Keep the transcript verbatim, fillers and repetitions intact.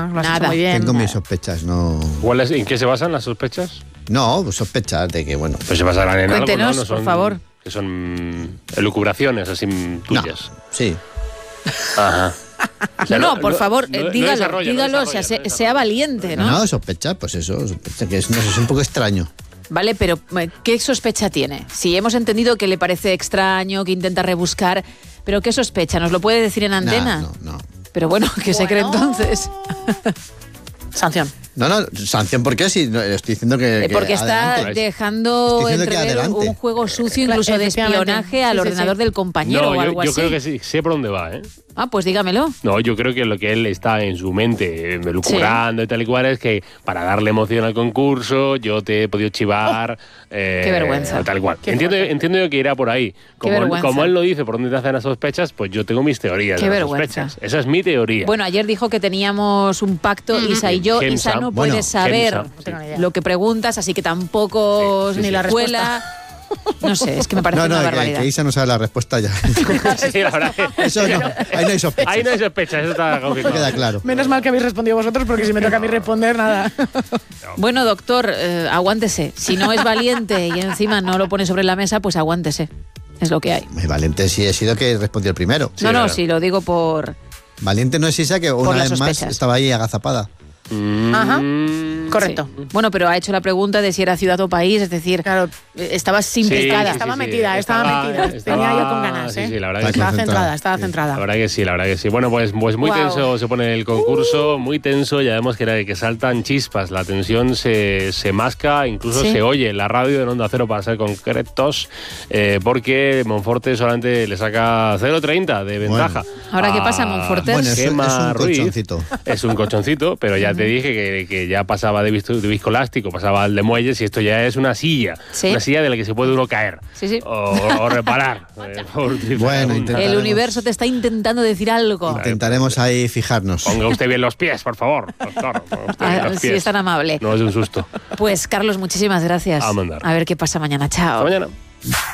nada, lo has Nada. hecho muy bien. Tengo mis sospechas, no... ¿Cuáles, ¿En qué se basan las sospechas? No, pues sospechas de que, bueno... Pues se basarán en algo, Cuéntenos, ¿no? No son, por favor. Que son elucubraciones así tuyas. No, sí. Ajá. O sea, no, no, por favor, no, eh, no dígalo, desarrolla, dígalo, no o sea, desarrolla, se- no sea valiente, ¿no? No, sospechas, pues eso, sospecha, que es, no sé, es un poco extraño. Vale, pero eh, ¿qué sospecha tiene? Si hemos entendido que le parece extraño, que intenta rebuscar, pero ¿qué sospecha? ¿Nos lo puede decir en antena? Nah, no, no. Pero bueno, ¿qué se cree Bueno. entonces? Sanción. No, no, sanción, ¿por qué? Si no, estoy diciendo que... Eh, que Porque está adelante. dejando Estoy diciendo que entrever adelante. un juego sucio, Claro, incluso de efectivamente. espionaje al Sí, sí, ordenador sí. del compañero No, o yo, algo yo así. creo que sí, sé por dónde va, ¿eh? Ah, pues dígamelo. No, yo creo que lo que él está en su mente melucubrando y tal y cual es que para darle emoción al concurso yo te he podido chivar. eh, Qué vergüenza. o tal y cual. Qué Entiendo, fuerte. entiendo yo que irá por ahí. Como, vergüenza. como él lo dice por dónde te hacen las sospechas, pues yo tengo mis teorías Qué de las vergüenza. sospechas. Esa es mi teoría. Bueno, ayer dijo que teníamos un pacto, Isa y yo. Gemsa. Isa no Bueno, puede saber Gemsa. No tengo ni idea. lo que preguntas, así que tampoco Sí, sí, ni sí. la respuesta. No sé, es que me parece No, no, una que, barbaridad. que Isa no sabe la respuesta ya. Sí, la verdad que- Eso no, ahí no hay sospecha. Ahí no hay sospechas, eso está confirmado. Queda claro. Menos mal que habéis respondido vosotros, porque si me toca a mí responder, nada. Bueno, doctor, eh, aguántese. Si no es valiente y encima no lo pone sobre la mesa, pues aguántese. Es lo que hay. Muy valiente sí he sido que respondió el primero. Sí, no, no, claro. sí, lo digo por... Valiente no es Isa, que una las vez más sospechas. estaba ahí agazapada. Mm, Ajá. Correcto. Sí. Bueno, pero ha hecho la pregunta de si era ciudad o país, es decir, Claro. eh, estabas Sí, implicada. sí, Estaba sí, metida, estaba metida. Tenía yo con ganas, sí, ¿eh? sí, la verdad que sí. Estaba concentrada. centrada, estaba Sí. centrada. La verdad que sí, la verdad que sí. Bueno, pues, pues muy Wow. tenso se pone el concurso, muy tenso, ya vemos que, era- que saltan chispas, la tensión se, se masca, incluso Sí. se oye en la radio de Onda Cero para ser concretos, eh, porque Monforte solamente le saca cero coma treinta de ventaja. Ahora, ¿qué pasa, a Monfortes? Bueno, es, es Gemma un Ruiz. colchoncito. Es un colchoncito, pero ya te dije que, que ya pasaba de, visto- de viscoelástico, pasaba al de muelles y esto ya es una silla, Sí. una silla de la que se puede uno caer Sí, sí. o, o reparar. eh, por utilizar Bueno, un- intenta- El Intentaremos- universo te está intentando decir algo. Intentaremos ahí fijarnos. Ponga usted bien los pies, por favor. Doctor, ponga usted bien Ah, los sí, pies. es tan amable. No es un susto. Pues, Carlos, muchísimas gracias. A mandar. A ver qué pasa mañana. Chao. Hasta mañana.